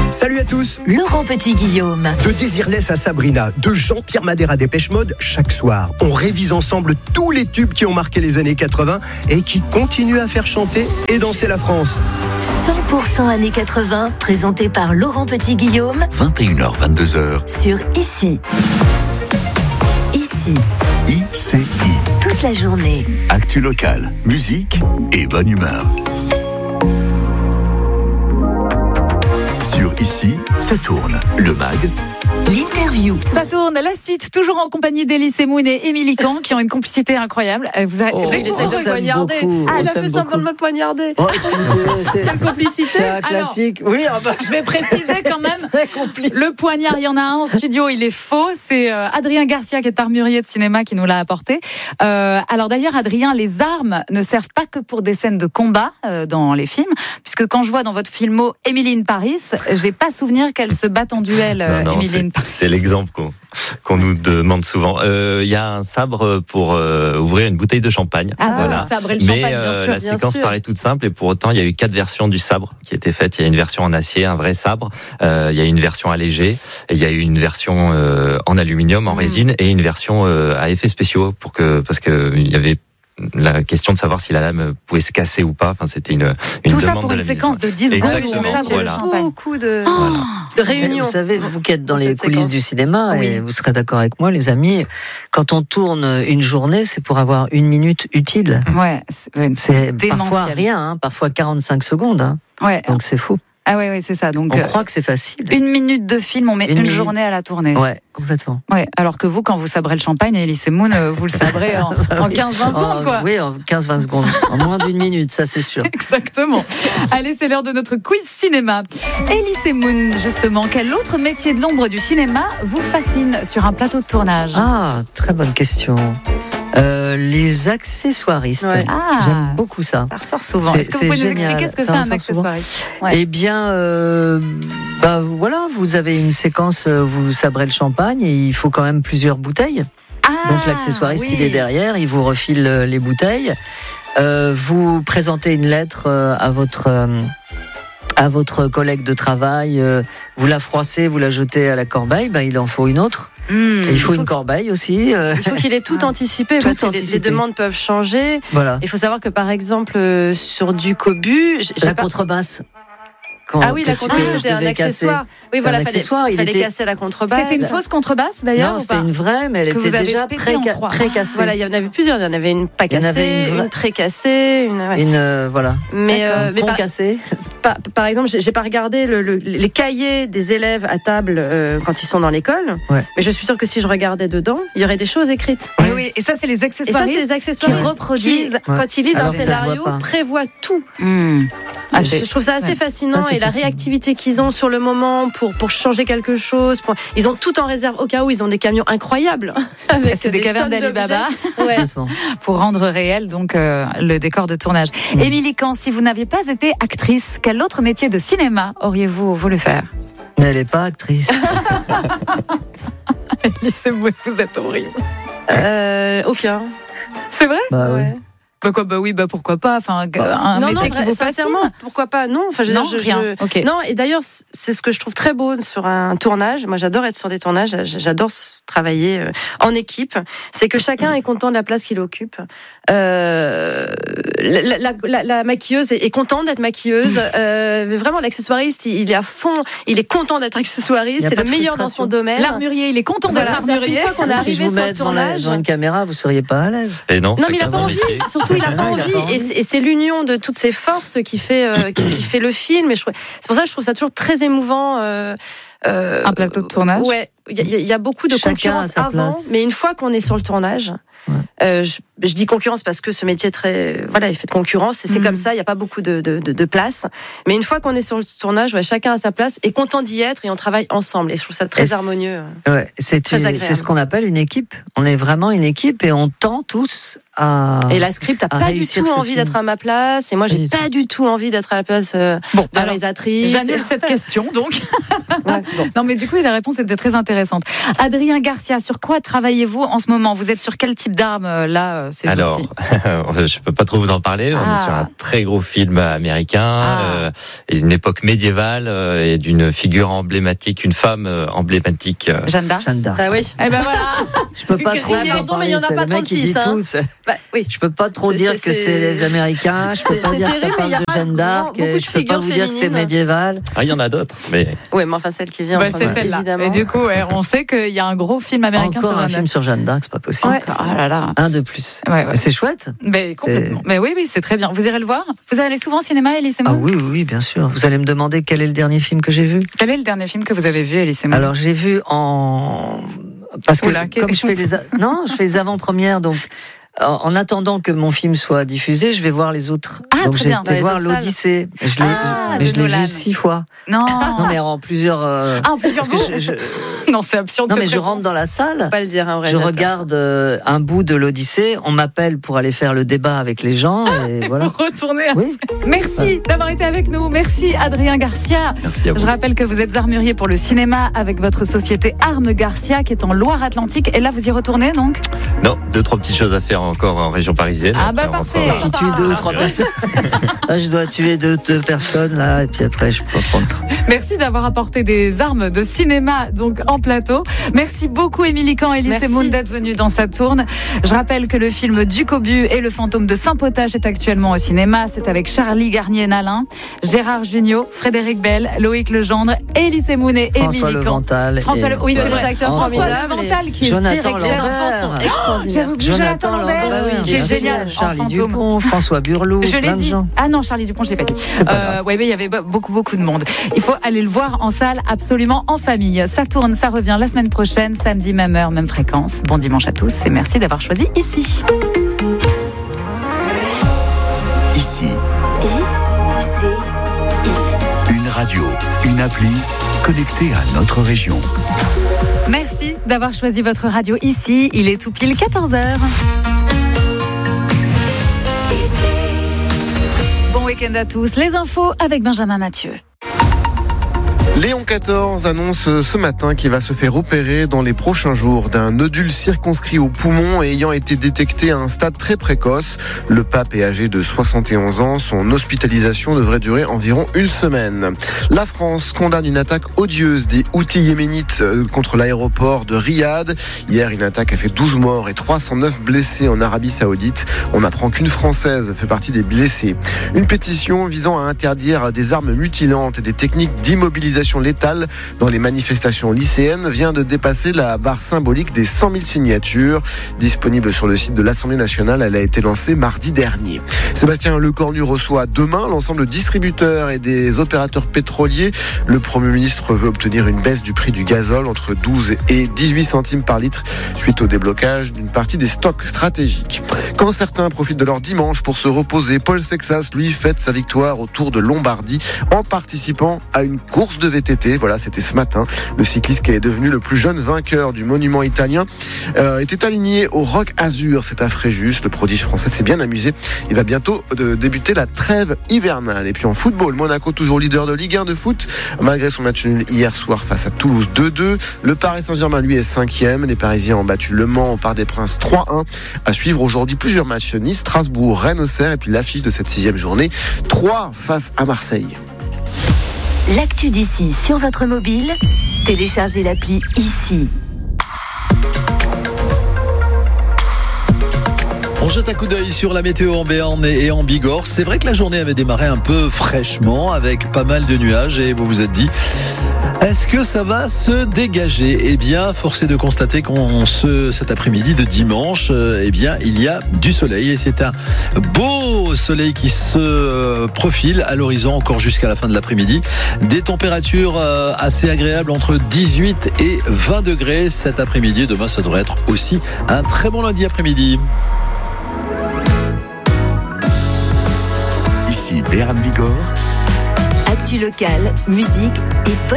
Salut à tous. Laurent Petit-Guillaume. De Désirless à Sabrina, de Jean-Pierre Madère à Dépêche Mode, chaque soir, on révise ensemble tous les tubes qui ont marqué les années 80 et qui continuent à faire chanter et danser la France. 100% années 80, présenté par Laurent Petit-Guillaume. 21h, 22h. Sur ICI. ICI. ICI. Toute la journée. Actu locale, musique et bonne humeur. Sur ICI, ça tourne. Le MAG. L'interview. Ça tourne, la suite, toujours en compagnie d'Elysée Moon et Émilie Kahn, qui ont une complicité incroyable. Vous avez... Il essaie de me poignarder. Elle a fait semblant de me poignarder. Quelle complicité. C'est un classique. Oui, je vais préciser quand même. Très complice. Le poignard, il y en a un en studio, il est faux. C'est Adrien Garcia, qui est armurier de cinéma, qui nous l'a apporté. Alors d'ailleurs, Adrien, les armes ne servent pas que pour des scènes de combat dans les films, puisque quand je vois dans votre filmo Emily in Paris, j'ai pas souvenir qu'elle se batte en duel, Emily in Paris. C'est l'exemple qu'on nous demande souvent. Il y a un sabre pour ouvrir une bouteille de champagne. Le sabre et le champagne, bien sûr. La séquence paraît toute simple et pour autant, il y a eu 4 versions du sabre qui étaient faites. Il y a une version en acier, un vrai sabre. Il y a une version allégée. Et il y a eu une version en aluminium, en résine et une version à effets spéciaux parce que il y avait la question de savoir si la lame pouvait se casser ou pas. Enfin, c'était une tout demande ça pour de une la séquence de 10 secondes où on sabre le champagne. Beaucoup de réunions. Vous savez, vous qui êtes dans les coulisses séquence du cinéma, Oui. et vous serez d'accord avec moi, les amis, quand on tourne une journée, c'est pour avoir 1 minute utile. Ouais, C'est démentiel. parfois rien, parfois 45 secondes. Ouais. Donc c'est fou. Ah ouais, c'est ça. Donc On croit que c'est facile. 1 minute de film, on met Une une minute. journée à la tourner. Ouais, complètement. Ouais, alors que vous, quand vous sabrez le champagne, Elysée Moon, vous le sabrez en 15-20 secondes, quoi. Oui, en 15-20 secondes. En moins d'1 minute, ça c'est sûr. Exactement. Allez, c'est l'heure de notre quiz cinéma. Elysée Moon, justement, quel autre métier de l'ombre du cinéma vous fascine sur un plateau de tournage? Ah, très bonne question. Les accessoiristes. Ouais. Ah. J'aime beaucoup ça. Ça ressort souvent. C'est- Est-ce que vous pouvez c'est nous génial. expliquer ce que Ça fait un ressort souvent. accessoiriste? Ouais. Eh bien, voilà, vous avez une séquence, vous sabrez le champagne et il faut quand même plusieurs bouteilles. Donc l'accessoiriste, oui. il est derrière, il vous refile les bouteilles. Vous présentez une lettre à votre collègue de travail. Vous la froissez, vous la jetez à la corbeille. Ben, il en faut une autre. Et il faut une corbeille aussi. Il faut qu'il ait tout anticipé Tout parce que les anticipé. demandes peuvent changer. Voilà. Il faut savoir que par exemple sur du cobu, La contrebasse. Ah oui, la contrebasse c'était un accessoire. Oui, C'est voilà, un accessoire, il fallait était- casser la contrebasse. C'était une fausse contrebasse, d'ailleurs, Non, ou c'était pas? une vraie, mais elle Que était vous avez déjà pétée en 3. précassée. Voilà, il y en avait plusieurs. Il y en avait une pas Il y en avait cassée, une vraie- une précassée, une. Ouais. Voilà. Mais Pont par, cassé. par exemple, j'ai pas regardé les cahiers des élèves à table quand ils sont dans l'école. Ouais. Mais je suis sûre que si je regardais dedans, il y aurait des choses écrites. Oui, oui. Et ça, c'est les Et ça, accessoiristes c'est les accessoires qui reproduisent. quand ils lisent Alors un que ça se scénario, voit pas. prévoient tout. Ah, Je trouve ça assez fascinant Ça, c'est et la fascinant. réactivité qu'ils ont sur le moment pour changer quelque chose. Ils ont tout en réserve au cas où ils ont des camions incroyables. Avec C'est des cavernes tonnes d'Alibaba d'objets. Ouais. Complètement. pour rendre réel donc le décor de tournage. Émilie Kahn, si vous n'aviez pas été actrice, quel autre métier de cinéma auriez-vous voulu faire? Mais elle n'est pas actrice. Elysée Moon, vous êtes horrible. Aucun. C'est vrai? Bah, Ouais. Bah pourquoi pas? Enfin, un métier qui vous fascine. sincèrement, pourquoi pas? Non, enfin, je veux Non, dire, rien. Ok. Non, et d'ailleurs, c'est ce que je trouve très beau sur un tournage. Moi, j'adore être sur des tournages. J'adore travailler en équipe. C'est que chacun est content de la place qu'il occupe. La maquilleuse est contente d'être maquilleuse. Vraiment, l'accessoiriste, il est à fond. Il est content d'être Il accessoiriste. y a C'est pas le de meilleur dans frustration. son domaine. L'armurier, il est content d'être Voilà, armurier. une fois qu'on est Si je arrivé vous sur le mets tournage. devant une caméra, vous seriez pas à l'aise. Et non, Non, mais il a chacun pas son envie. métier. Surtout, il a pas Il a pas envie. envie. Et c'est l'union de toutes ces forces qui fait le film. Et c'est pour ça que je trouve ça toujours très émouvant. Un plateau de tournage. Ouais, il y a beaucoup de Chacun concurrence à sa avant, place. mais une fois qu'on est sur le tournage, je dis concurrence parce que ce métier est très, voilà, il fait de concurrence et c'est comme ça, il n'y a pas beaucoup de place. Mais une fois qu'on est sur le tournage, ouais, chacun a sa place, est content d'y être et on travaille ensemble. Et je trouve ça très harmonieux. Ouais, c'est agréable. ce qu'on appelle une équipe. On est vraiment une équipe et on tend tous à. Et la script a à pas du réussir tout ce envie film. d'être à ma place et moi Pas j'ai du pas du tout envie d'être à la place de Bon, la alors, réalisatrice. j'annule cette question, donc. Ouais, bon. Non, mais du coup, la réponse était très intéressante. Adrien Garcia, sur quoi travaillez-vous en ce moment? Vous êtes sur quel type type d'armes là ces Alors, jours-ci? je peux pas trop vous en parler. On est sur un très gros film américain, et une époque médiévale et d'une figure emblématique, une femme emblématique. Jeanne d'Arc. Ah oui. Eh ben voilà. Je peux pas trop dire. Pardon, mais il y en a pas 36. Oui. Je peux pas trop dire que c'est les Américains. Je peux pas dire que ça parle de Jeanne d'Arc. Je peux pas vous dire que c'est médiéval. Ah, il y en a d'autres, mais. Oui, mais enfin celle qui vient. C'est celle-là. Évidemment. Et du coup, on sait qu'il y a un gros film américain Encore sur un Jeanne film d'Arc. sur Jeanne d'Arc, c'est pas possible. Oh là là. Un de plus. Ouais. C'est chouette. Mais complètement. Mais oui, c'est très bien. Vous irez le voir? Vous allez souvent au cinéma, Elise Moon? Ah oui, bien sûr. Vous allez me demander quel est le dernier film que j'ai vu? Quel est le dernier film que vous avez vu, Elise Moon? Alors j'ai vu parce que comme je fais les avant-premières, donc en attendant que mon film soit diffusé, je vais voir les autres. Donc j'ai été voir l'Odyssée. Je l'ai vu 6 fois. Non, mais en plusieurs. en plusieurs bouts. Non, c'est absurde. Non, mais je rentre dans la salle. Faut pas le dire, un vrai. Je regarde un bout de l'Odyssée. On m'appelle pour aller faire le débat avec les gens. Et voilà. Pour retourner. Oui. Merci d'avoir été avec nous. Merci Adrien Garcia. Merci à vous. Je rappelle que vous êtes armurier pour le cinéma avec votre société Armes Garcia qui est en Loire-Atlantique. Et là, vous y retournez donc? Non, 2-3 petites choses à faire encore en région parisienne. Ah bah après, parfait. Qui tue 2 ou 3 personnes. Là, je dois tuer 2 personnes là, et puis après je peux prendre. Merci d'avoir apporté des armes de cinéma donc en plateau. Merci beaucoup Émilie Kahn et Elise Moon d'être venus dans sa tourne. Je rappelle que le film Du Cobu et le fantôme de Saint-Potage est actuellement au cinéma. C'est avec Charlie Garnier-Nalin, Gérard Jugnot, Frédéric Bell, Loïc Legendre, Elise Moon et Émilie Kahn. Leventhal. Oui, c'est les vrai. acteurs François formidables. Leventhal qui est Jonathan directeur. Les enfants sont extraordinaires. J'avais oublié Jonathan Lambert, qui est génial en Charlie fantôme. Dupont, François Burlot. Je l'ai plein de dit. gens. Ah non, Charlie Dupont, je l'ai pas dit. Ouais, mais il y avait beaucoup de monde. Il faut aller le voir en salle, absolument en famille. Ça tourne, ça revient la semaine prochaine, samedi, même heure, même fréquence. Bon dimanche à tous et merci d'avoir choisi ici. Ici. Une radio, une appli connectée à notre région. Merci d'avoir choisi votre radio ici. Il est tout pile 14h. Bon week-end à tous. Les infos avec Benjamin Mathieu. Léon XIV annonce ce matin qu'il va se faire opérer dans les prochains jours d'un nodule circonscrit au poumon ayant été détecté à un stade très précoce. Le pape est âgé de 71 ans. Son hospitalisation devrait durer environ 1 semaine. La France condamne une attaque odieuse des Houthis yéménites contre l'aéroport de Riyad. Hier, une attaque a fait 12 morts et 309 blessés en Arabie Saoudite. On apprend qu'une Française fait partie des blessés. Une pétition visant à interdire des armes mutilantes et des techniques d'immobilisation létale dans les manifestations lycéennes vient de dépasser la barre symbolique des 100 000 signatures. Disponible sur le site de l'Assemblée nationale, elle a été lancée mardi dernier. Sébastien Lecornu reçoit demain l'ensemble des distributeurs et des opérateurs pétroliers. Le Premier ministre veut obtenir une baisse du prix du gazole entre 12 et 18 centimes par litre suite au déblocage d'une partie des stocks stratégiques. Quand certains profitent de leur dimanche pour se reposer, Paul Sexas, lui, fête sa victoire au Tour de Lombardie en participant à une course de VTT. Voilà, c'était ce matin. Le cycliste qui est devenu le plus jeune vainqueur du monument italien était aligné au Roc Azur. C'est à Fréjus. Le prodige français s'est bien amusé. Il va bientôt débuter la trêve hivernale. Et puis en football, Monaco toujours leader de Ligue 1 de foot. Malgré son match nul hier soir face à Toulouse 2-2. Le Paris Saint-Germain, lui, est 5e. Les Parisiens ont battu Le Mans au Parc des Princes 3-1. À suivre aujourd'hui plusieurs matchs. Nice, Strasbourg, Rennes, Auxerre. Et puis l'affiche de cette 6e journée. 3 face à Marseille. L'actu d'ici sur votre mobile, téléchargez l'appli ici. On jette un coup d'œil sur la météo en Béarn et en Bigorre. C'est vrai que la journée avait démarré un peu fraîchement avec pas mal de nuages et vous vous êtes dit, est-ce que ça va se dégager? Eh bien, force est de constater cet après-midi de dimanche, eh bien, il y a du soleil et c'est un beau soleil qui se profile à l'horizon encore jusqu'à la fin de l'après-midi. Des températures assez agréables entre 18 et 20 degrés cet après-midi. Demain, ça devrait être aussi un très bon lundi après-midi. Ici Béarn Bigorre. Actu locale, musique et